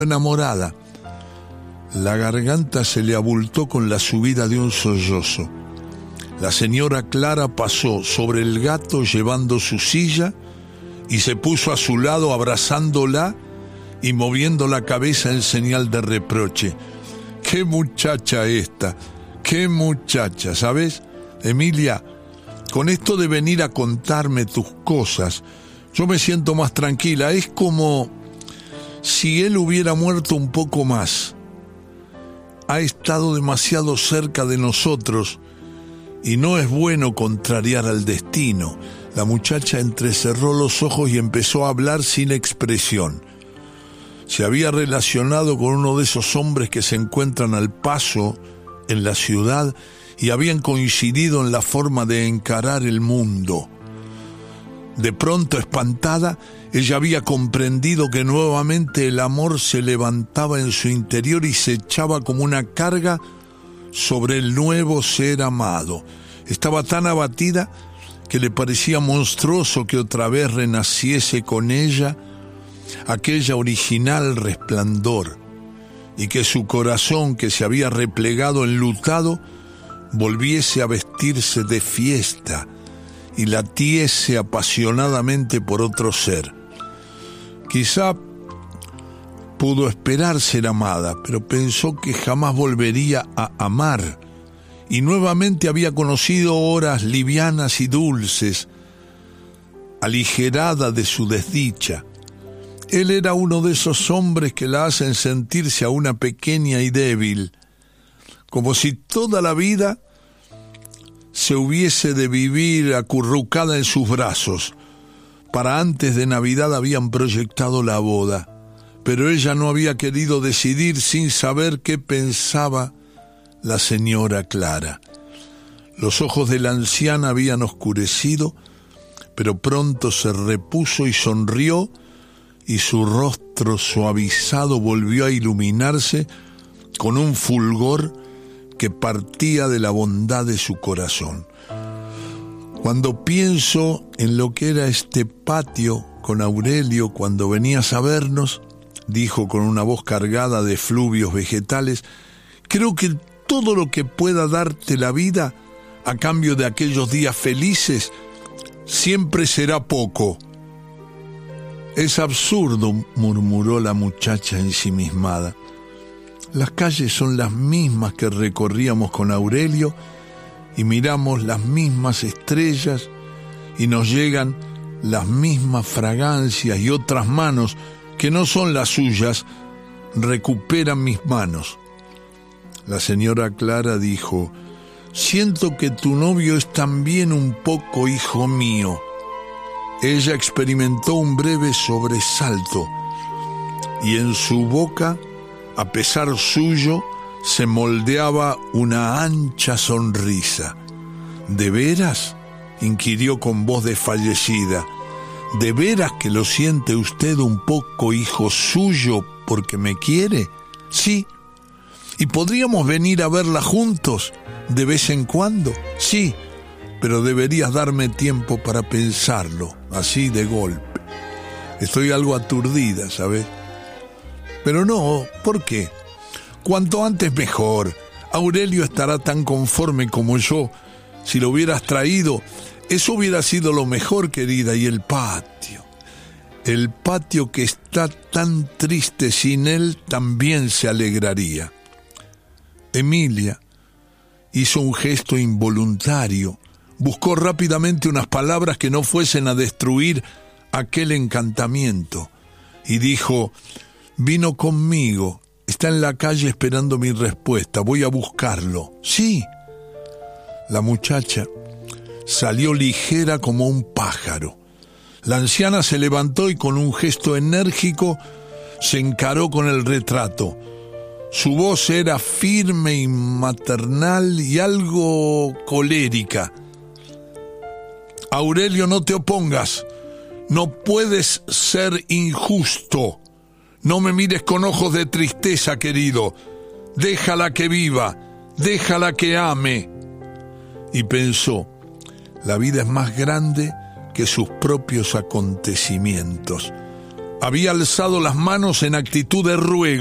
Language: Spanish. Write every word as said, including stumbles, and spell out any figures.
enamorada. La garganta se le abultó con la subida de un sollozo. La señora Clara pasó sobre el gato llevando su silla y se puso a su lado abrazándola y moviendo la cabeza en señal de reproche. ¡Qué muchacha esta! ¡Qué muchacha! ¿Sabes, Emilia? Con esto de venir a contarme tus cosas, yo me siento más tranquila. Es como si él hubiera muerto un poco más. Ha estado demasiado cerca de nosotros y no es bueno contrariar al destino. La muchacha entrecerró los ojos y empezó a hablar sin expresión. Se había relacionado con uno de esos hombres que se encuentran al paso en la ciudad y habían coincidido en la forma de encarar el mundo. De pronto, espantada, ella había comprendido que nuevamente el amor se levantaba en su interior y se echaba como una carga sobre el nuevo ser amado. Estaba tan abatida que le parecía monstruoso que otra vez renaciese con ella aquella original resplandor y que su corazón, que se había replegado enlutado, volviese a vestirse de fiesta y latiese apasionadamente por otro ser. Quizá pudo esperar ser amada, pero pensó que jamás volvería a amar, y nuevamente había conocido horas livianas y dulces, aligerada de su desdicha. Él era uno de esos hombres que la hacen sentirse a una pequeña y débil, como si toda la vida se hubiese de vivir acurrucada en sus brazos. Para antes de Navidad habían proyectado la boda, pero ella no había querido decidir sin saber qué pensaba la señora Clara. Los ojos de la anciana habían oscurecido, pero pronto se repuso y sonrió, y su rostro suavizado volvió a iluminarse con un fulgor que partía de la bondad de su corazón. Cuando pienso en lo que era este patio con Aurelio cuando venías a vernos, dijo con una voz cargada de fluvios vegetales, creo que todo lo que pueda darte la vida a cambio de aquellos días felices siempre será poco. Es absurdo, murmuró la muchacha ensimismada. Las calles son las mismas que recorríamos con Aurelio y miramos las mismas estrellas y nos llegan las mismas fragancias y otras manos que no son las suyas recuperan mis manos. La señora Clara dijo, siento que tu novio es también un poco hijo mío. Ella experimentó un breve sobresalto y en su boca, a pesar suyo, se moldeaba una ancha sonrisa. ¿De veras?, inquirió con voz desfallecida. ¿De veras que lo siente usted un poco hijo suyo porque me quiere? Sí. ¿Y podríamos venir a verla juntos de vez en cuando? Sí. Pero deberías darme tiempo para pensarlo, así de golpe. Estoy algo aturdida, ¿sabes? Pero no, ¿por qué? Cuanto antes mejor. Aurelio estará tan conforme como yo. Si lo hubieras traído, eso hubiera sido lo mejor, querida. Y el patio, el patio que está tan triste sin él, también se alegraría. Emilia hizo un gesto involuntario. Buscó rápidamente unas palabras que no fuesen a destruir aquel encantamiento y dijo, vino conmigo, está en la calle esperando mi respuesta, voy a buscarlo. Sí. La muchacha salió ligera como un pájaro. La anciana se levantó y con un gesto enérgico se encaró con el retrato. Su voz era firme y maternal y algo colérica. Aurelio, no te opongas. No puedes ser injusto. No me mires con ojos de tristeza, querido. Déjala que viva. Déjala que ame. Y pensó, la vida es más grande que sus propios acontecimientos. Había alzado las manos en actitud de ruego.